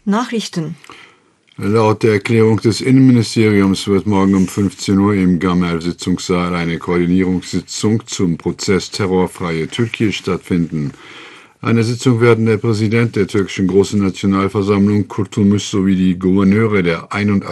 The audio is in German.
Nachrichten. Laut der Erklärung des Innenministeriums wird morgen um 15 Uhr im Gamal-Sitzungssaal eine Koordinierungssitzung zum Prozess Terrorfreie Türkei stattfinden. An der Sitzung werden der Präsident der türkischen Großen Nationalversammlung Kurtulmuş sowie die Gouverneure der 81